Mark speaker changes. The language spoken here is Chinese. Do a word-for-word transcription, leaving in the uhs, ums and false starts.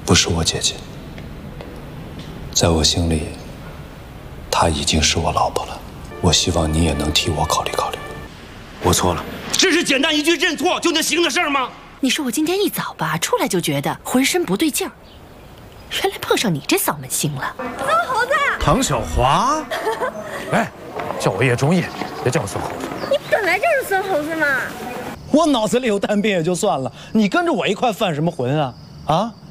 Speaker 1: 不是我姐姐，在我心里，她已经是我老婆了。我希望你也能替我考虑考虑。我错了。
Speaker 2: 这是简单一句认错就能行的事儿吗？
Speaker 3: 你说我今天一早吧，出来就觉得浑身不对劲儿，原来碰上你这丧门星了。
Speaker 4: 孙猴子，
Speaker 5: 唐小华，哎，叫我叶中义，别叫我孙猴子。
Speaker 4: 你本来就是孙猴子嘛。
Speaker 6: 我脑子里有蛋病也就算了，你跟着我一块犯什么浑啊？啊！